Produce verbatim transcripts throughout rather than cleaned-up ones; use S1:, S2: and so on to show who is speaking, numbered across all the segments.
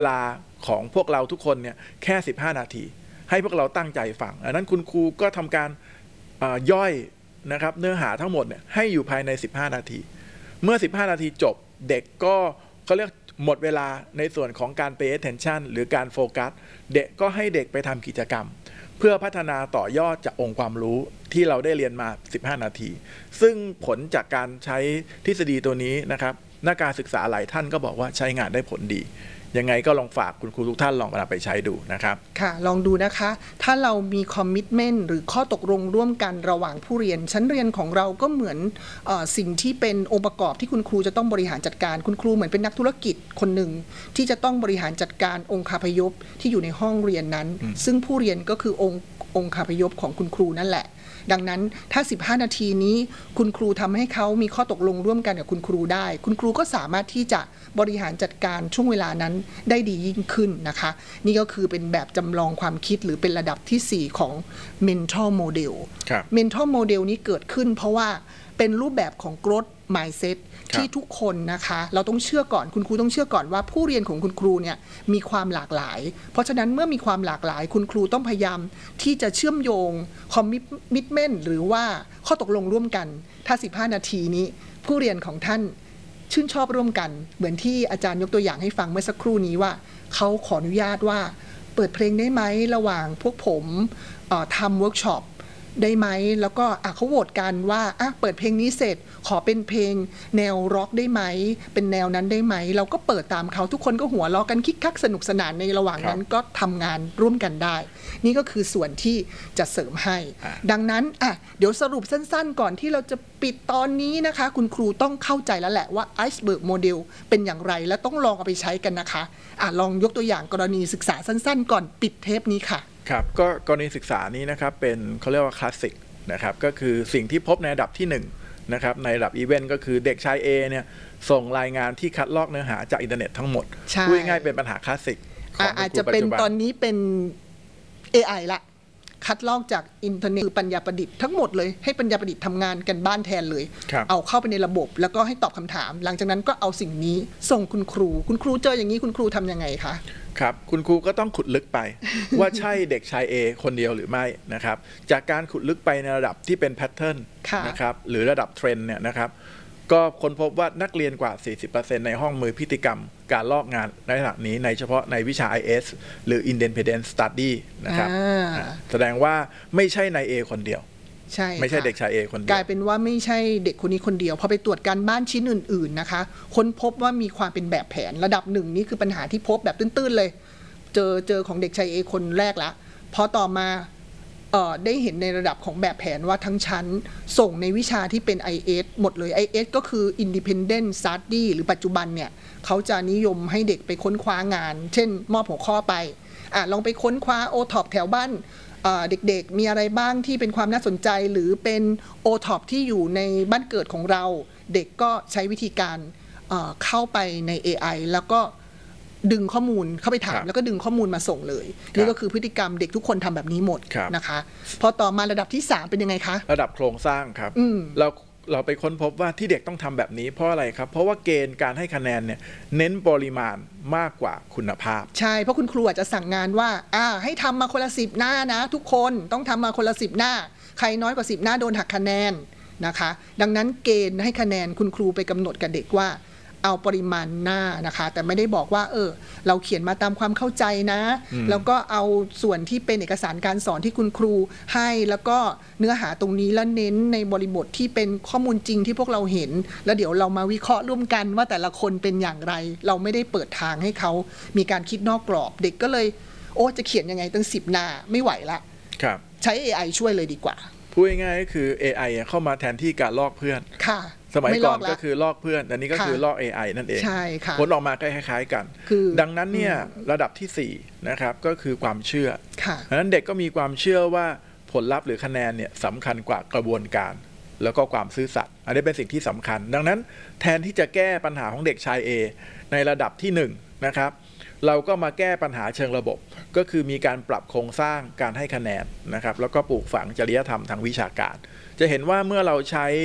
S1: เวลาของพวกเราทุกคนเนี่ยแค่สิบห้านาทีให้พวกเราตั้งใจฟังอันนั้นคุณครูก็ทำการย่อยนะครับเนื้อหาทั้งหมดเนี่ยให้อยู่ภายในสิบห้านาทีเมื่อสิบห้านาทีจบเด็กก็เขาเรียกหมดเวลาในส่วนของการ pay attention หรือการโฟกัสเด็กก็ให้เด็กไปทำกิจกรรมเพื่อพัฒนาต่อยอดจากองค์ความรู้ที่เราได้เรียนมาสิบห้านาทีซึ่งผลจากการใช้ทฤษฎีตัวนี้นะครับนักการศึกษาหลายท่านก็บอกว่าใช้งานได้ผลดียังไงก็ลองฝากคุณครูทุกท่านลองนำไปใช้ดูนะครับ
S2: ค่ะลองดูนะคะถ้าเรามีคอมมิตเมนต์หรือข้อตกลงร่วมกันระหว่างผู้เรียนชั้นเรียนของเราก็เหมือนเอ่อสิ่งที่เป็นองค์ประกอบที่คุณครูจะต้องบริหารจัดการคุณครูเหมือนเป็นนักธุรกิจคนหนึ่งที่จะต้องบริหารจัดการองค์คาพยพที่อยู่ในห้องเรียนนั้นซึ่งผู้เรียนก็คือองค์องค์คาพยพของคุณครูนั่นแหละดังนั้นถ้าสิบห้านาทีนี้คุณครูทำให้เขามีข้อตกลงร่วมกันกับคุณครูได้คุณครูก็สามารถที่จะบริหารจัดการช่วงเวลานั้นได้ดียิ่งขึ้นนะคะนี่ก็คือเป็นแบบจำลองความคิดหรือเป็นระดับที่สี่ของ mental model mental model นี้เกิดขึ้นเพราะว่าเป็นรูปแบบของ growth mindset ที่ทุกคนนะคะเราต้องเชื่อก่อนคุณครูต้องเชื่อก่อนว่าผู้เรียนของคุณครูเนี่ยมีความหลากหลายเพราะฉะนั้นเมื่อมีความหลากหลายคุณครูต้องพยายามที่จะเชื่อมโยง commitment หรือว่าข้อตกลงร่วมกันถ้าสิบห้านาทีนี้ผู้เรียนของท่านชื่นชอบร่วมกันเหมือนที่อาจารย์ยกตัวอย่างให้ฟังเมื่อสักครู่นี้ว่าเขาขออนุญาตว่าเปิดเพลงได้ไหมระหว่างพวกผมทำเวิร์กช็อปได้ไหมแล้วก็เขาโหวตกันว่าเปิดเพลงนี้เสร็จขอเป็นเพลงแนวร็อกได้ไหมเป็นแนวนั้นได้ไหมเราก็เปิดตามเขาทุกคนก็หัวเราะกันคิกคักสนุกสนานในระหว่างนั้นก็ทำงานร่วมกันได้นี่ก็คือส่วนที่จะเสริมให้ดังนั้นอ่ะเดี๋ยวสรุปสั้นๆก่อนที่เราจะปิดตอนนี้นะคะคุณครูต้องเข้าใจแล้วแหละว่า Iceberg Model เป็นอย่างไรและต้องลองเอาไปใช้กันนะคะอ่ะลองยกตัวอย่างกรณีศึกษาสั้นๆก่อนปิดเทปนี้ค่ะ
S1: ครับก็กรณีศึกษานี้นะครับเป็นเขาเรียกว่าคลาสสิกนะครับก็คือสิ่งที่พบในระดับที่หนึ่งนะครับในระดับอีเวนต์ก็คือเด็กชาย A เนี่ยส่งรายงานที่คัดลอกเนื้อหาจากอินเทอร์เน็ตทั้งหมดพูดง่ายๆเป็นปัญหาคลาสสิกของ
S2: อาจจะเป็นตอนนี้เป็น เอ ไอ ละคัดลอกจากอินเทอร์เน็ตคือปัญญาประดิษฐ์ทั้งหมดเลยให้ปัญญาประดิษฐ์ทำงานกันบ้านแทนเลยเอาเข้าไปในระบบแล้วก็ให้ตอบคำถามหลังจากนั้นก็เอาสิ่งนี้ส่งคุณครูคุณครูเจออย่างนี้คุณครูทำยังไงคะ
S1: ครับคุณครูก็ต้องขุดลึกไป ว่าใช่เด็กชาย A คนเดียวหรือไม่นะครับจากการขุดลึกไปในระดับที่เป็นแพทเทิร์นนะครับหรือระดับเทรนด์เนี่ยนะครับก็ค้นพบว่านักเรียนกว่า สี่สิบเปอร์เซ็นต์ ในห้องมือพฤติกรรมการลอกงานในระดับนี้ในเฉพาะในวิชา ไอ เอส หรือ Independent Study นะครับแสดงว่าไม่ใช่นาย A คนเดียว
S2: ใช่
S1: ไม่ใช่เด็กชาย A คนเดียว
S2: กลายเป็นว่าไม่ใช่เด็กคนนี้คนเดียวพอไปตรวจการบ้านชิ้นอื่นๆนะคะค้นพบว่ามีความเป็นแบบแผนระดับหนึ่งนี่คือปัญหาที่พบแบบตื้นๆเลยเจอเจอของเด็กชาย A คนแรกละพอต่อมาเอ่อได้เห็นในระดับของแบบแผนว่าทั้งชั้นส่งในวิชาที่เป็น ไอ เอส หมดเลย ไอ เอส ก็คือ Independent Study หรือปัจจุบันเนี่ยเขาจะนิยมให้เด็กไปค้นคว้างานเช่นมอบหัวข้อไปอ่ะลองไปค้นคว้า โอ ท็อป แถวบ้านเด็กๆมีอะไรบ้างที่เป็นความน่าสนใจหรือเป็น โอ ท็อป ที่อยู่ในบ้านเกิดของเราเด็กก็ใช้วิธีการเอ่อเข้าไปใน เอ ไอ แล้วก็ดึงข้อมูลเข้าไปถามแล้วก็ดึงข้อมูลมาส่งเลยนี่ก็คือพฤติกรรมเด็กทุกคนทำแบบนี้หมดนะคะพอต่อมาระดับที่สามเป็นยังไงคะ
S1: ระดับโครงสร้างครับเราเราไปค้นพบว่าที่เด็กต้องทำแบบนี้เพราะอะไรครับเพราะว่าเกณฑ์การให้คะแนนเนี่ยเน้นปริมาณมากกว่าคุณภาพ
S2: ใช่เพราะคุณครูอาจจะสั่งงานว่าอ่าให้ทำมาคนละสิบหน้านะทุกคนต้องทำมาคนละสิบหน้าใครน้อยกว่าสิบหน้าโดนหักคะแนนนะคะดังนั้นเกณฑ์ให้คะแนนคุณครูไปกำหนดกับเด็กว่าเอาปริมาณหน้านะคะแต่ไม่ได้บอกว่าเออเราเขียนมาตามความเข้าใจนะแล้วก็เอาส่วนที่เป็นเอกสารการสอนที่คุณครูให้แล้วก็เนื้อหาตรงนี้แล้วเน้นในบริบทที่เป็นข้อมูลจริงที่พวกเราเห็นแล้วเดี๋ยวเรามาวิเคราะห์ร่วมกันว่าแต่ละคนเป็นอย่างไรเราไม่ได้เปิดทางให้เขามีการคิดนอกกรอบเด็กก็เลยโอ้จะเขียนยังไงตั้งสิบหน้าไม่ไหวละ
S1: ครับ
S2: ใช้ เอ ไอ ช่วยเลยดีกว่า
S1: พูดง่ายๆก็คือ เอ ไอ เข้ามาแทนที่การลอกเพื่อน
S2: ค่ะ
S1: สมัยก่อนก็คือลอกเพื่อนแต่นี้ก็คือลอก เอ ไอ นั่นเอง
S2: ใช่ค่ะ
S1: ผลออกมาคล้ายๆกันดังนั้นเนี่ยระดับที่สี่นะครับก็คือความเชื่อดังนั้นเด็กก็มีความเชื่อว่าผลลัพธ์หรือคะแนนเนี่ยสำคัญกว่ากระบวนการแล้วก็ความซื่อสัตย์อันนี้เป็นสิ่งที่สำคัญดังนั้นแทนที่จะแก้ปัญหาของเด็กชาย A ในระดับที่หนึ่งนะครับเราก็มาแก้ปัญหาเชิงระบบก็คือมีการปรับโครงสร้างการให้คะแนนนะครับแล้วก็ปลูกฝังจริยธรรมทางวิชาการจะเห็นว่าเมื่อเราใช้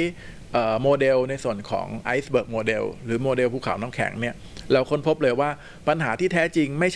S1: โมเดลในส่วนของไอซ์เบิร์กโมเดลหรือโมเดลภูเขาน้ำแข็งเนี่ยเราค้นพบเลยว่าปัญหาที่แท้จริงไม่ใช่